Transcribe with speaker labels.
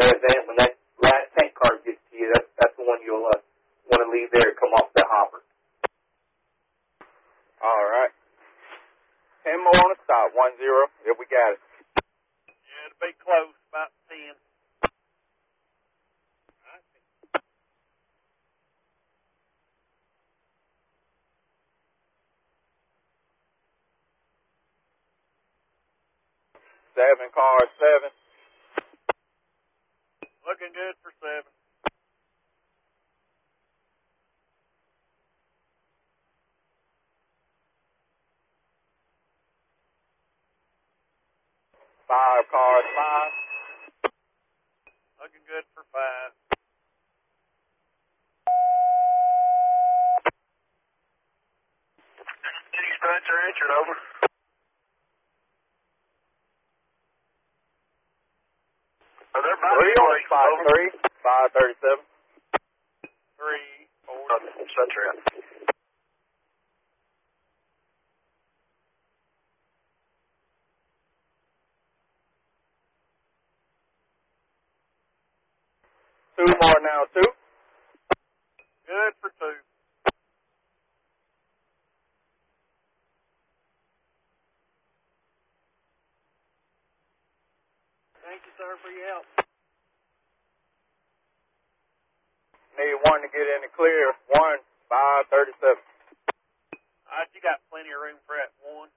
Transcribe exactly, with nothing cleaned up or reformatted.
Speaker 1: that event, when that last tank car gets to you, that's, that's the one you'll uh, want to leave there and come off that hopper.
Speaker 2: All right. Ten more on the stop. One zero. If we got it.
Speaker 3: Yeah, it'll be close. About ten.
Speaker 2: Seven cars, seven.
Speaker 3: Looking good for seven.
Speaker 2: Five cars, five.
Speaker 3: Looking good for five.
Speaker 4: Dispatcher, Richard, over. Are there
Speaker 2: Three on spot, three. Five thirty-seven.
Speaker 3: Three, four.
Speaker 4: Dispatcher, out.
Speaker 2: Two more now, two.
Speaker 3: Good for two. Thank you, sir, for your help.
Speaker 2: Need one to get in the clear. One, five thirty-seven.
Speaker 3: All right, you got plenty of room for that one.